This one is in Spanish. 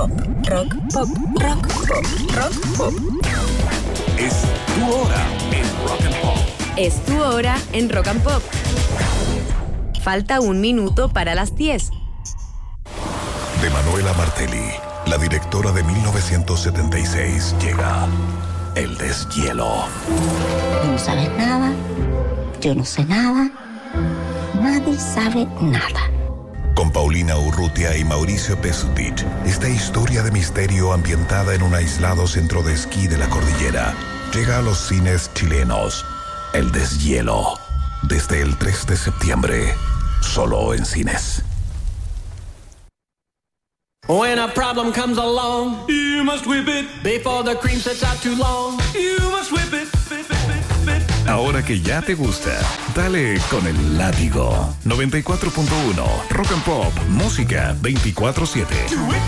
pop, rock, pop, rock, pop, rock, pop. Es tu hora en Rock and Pop. Es tu hora en Rock and Pop. Falta 1 minuto para las 10. De Manuela Martelli, la directora de 1976, llega El Deshielo. No sabes nada, yo no sé nada, nadie sabe nada. Con Paulina Urrutia y Mauricio Pesutich, esta historia de misterio ambientada en un aislado centro de esquí de la cordillera llega a los cines chilenos. El Deshielo, desde el 3 de septiembre, solo en cines. When a problem comes along, you must whip it before the cream sets out too long. You must whip it, whip it, whip it. Ahora que ya te gusta, dale con el látigo. 94.1 Rock and Pop, música 24/7.